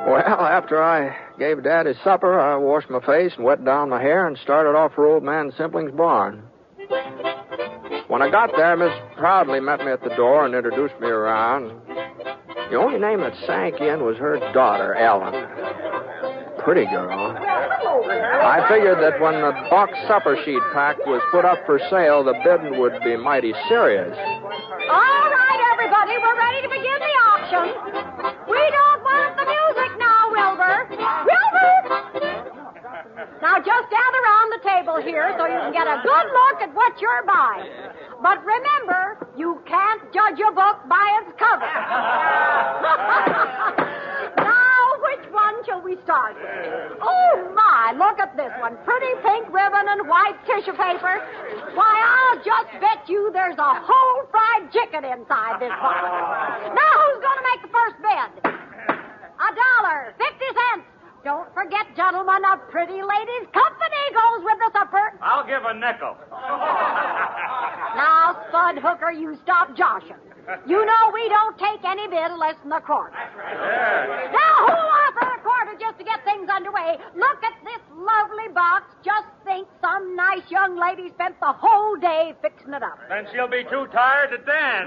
Well, after I gave Dad his supper, I washed my face and wet down my hair and started off for Old Man Simpling's barn. When I got there, Miss Proudly met me at the door and introduced me around. The only name that sank in was her daughter, Ellen. Pretty girl. I figured that when the box supper she'd packed was put up for sale, the bidding would be mighty serious. All right, everybody, we're ready to begin the auction. We don't want the music now, Wilbur. Wilbur! Now, just gather around the table here so you can get a good look at what you're buying. But remember, you can't judge a book by its cover. Now, which one shall we start with? Oh, my, look at this one. Pretty pink ribbon and white tissue paper. Why, I'll just bet you there's a whole fried chicken inside this box. Now, who's going to make the first bid? $1.50. Don't forget, gentlemen, a pretty lady's company goes with the supper. I'll give a nickel. Now, Spud Hooker, you stop joshing. You know we don't take any bid less than a quarter. Yeah. Now, who'll offer a quarter just to get things underway? Look at this lovely box. Just think some nice young lady spent the whole day fixing it up. Then she'll be too tired to dance.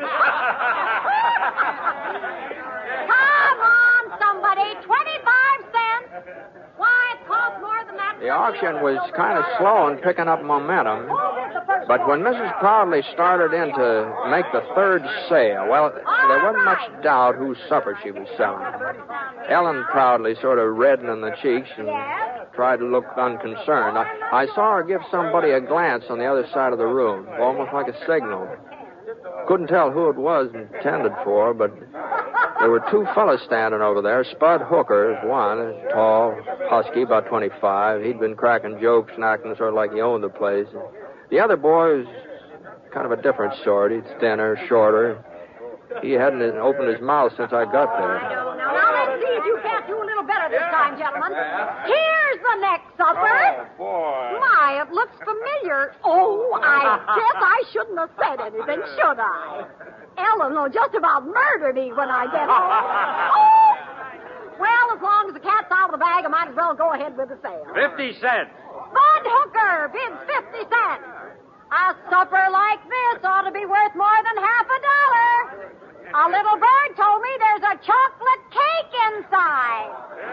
Come on, somebody. 25 cents. Why, it costs more than that. The auction was kind of slow in picking up momentum. But when Mrs. Proudly started in to make the third sale, well, there wasn't much doubt whose supper she was selling. Ellen Proudly sort of reddened in the cheeks and tried to look unconcerned. I saw her give somebody a glance on the other side of the room, almost like a signal. Couldn't tell who it was intended for, but there were two fellas standing over there. Spud Hooker is one, a tall, husky, about 25. He'd been cracking jokes and acting sort of like he owned the place. The other boy was kind of a different sort. He's thinner, shorter. He hadn't opened his mouth since I got there. Now, let's see if you can't do a little better this time, gentlemen. Here's the next supper. Oh, boy. My, it looks familiar. Oh, I guess I shouldn't have said anything, should I? Ellen will just about murder me when I get home. Oh! Well, as long as the cat's out of the bag, I might as well go ahead with the sale. 50 cents. Bud Hooker bids 50 cents. A supper like this ought to be worth more than $50. A little bird told me there's a chocolate cake inside.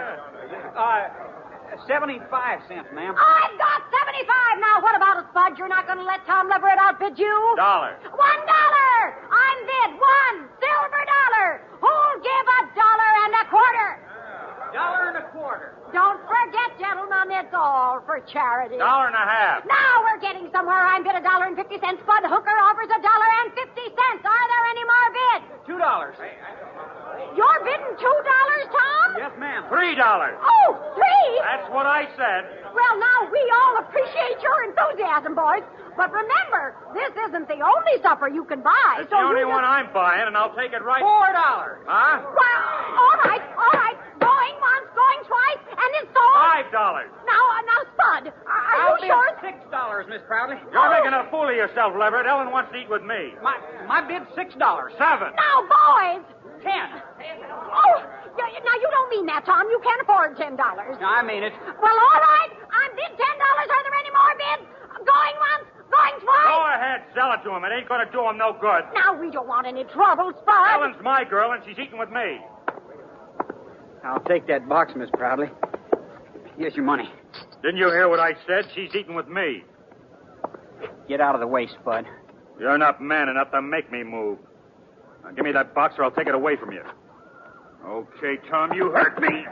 75 cents, ma'am. I've got 75. Now, what about it, Spud? You're not going to let Tom Leverett outbid you? $1. $1. I'm bid $1 silver dollar. Who'll give $1.25? $1.25. Don't forget, gentlemen, it's all for charity. $1.50. Now we're getting somewhere. I'm bid $1.50. Spud Hooker offers $1.50. Are there any more bids? $2. You're bidding $2, Tom? Yes, ma'am. $3. Oh, 3? That's what I said. Well, now, we all appreciate your enthusiasm, boys. But remember, this isn't the only supper you can buy. It's the only one I'm buying, and I'll take it right. $4. Huh? Well, all right. Going once, going twice, and it's sold. $5. Now, Spud, are you sure? $6, Miss Proudly. You're making a fool of yourself, Leverett. Ellen wants to eat with me. My bid's $6. 7. Now, boys. 10. Oh, now you don't mean that, Tom. You can't afford $10. No, I mean it. Well, all right. I'm bid $10. Are there any more bids? Going once, going twice. Go ahead, sell it to him. It ain't going to do him no good. Now, we don't want any trouble, Spud. Ellen's my girl, and she's eating with me. I'll take that box, Miss Proudly. Here's your money. Didn't you hear what I said? She's eating with me. Get out of the way, Spud. You're not man enough to make me move. Now, give me that box or I'll take it away from you. Okay, Tom, you hurt me.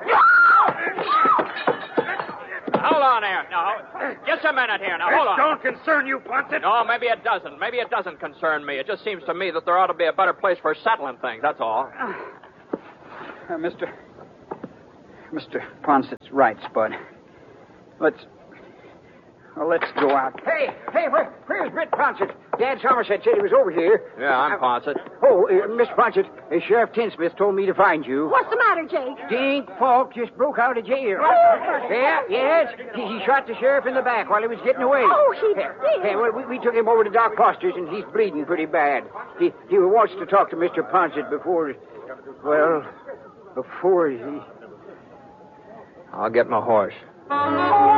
Hold on there. Now, just a minute here. Now, hold on. Don't concern you, Ponset. No, maybe it doesn't. Maybe it doesn't concern me. It just seems to me that there ought to be a better place for settling things, that's all. Mr. Ponset's right, Spud. Let's go out. Hey, where's Britt Ponsett? Dad Somerset said he was over here. Yeah, I'm Ponset. Oh, Mr. Ponsett, Sheriff Tinsmith told me to find you. What's the matter, Jake? Dink Falk just broke out of jail. Yes. He shot the sheriff in the back while he was getting away. Oh, he did? Yeah, well, we took him over to Doc Foster's, and he's bleeding pretty bad. He wants to talk to Mr. Ponsett before he... I'll get my horse.